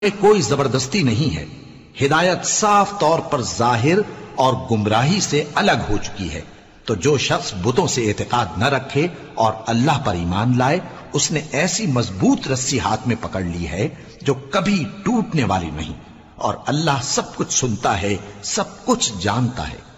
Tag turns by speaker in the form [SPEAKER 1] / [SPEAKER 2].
[SPEAKER 1] कोई जबरदस्ती नहीं है। हिदायत साफ तौर पर जाहिर और गुमराही से अलग हो चुकी है। तो जो शख्स बुतों से एतकाद न रखे और अल्लाह पर ईमान लाए, उसने ऐसी मजबूत रस्सी हाथ में पकड़ ली है जो कभी टूटने वाली नहीं। और अल्लाह सब कुछ सुनता है, सब कुछ जानता है।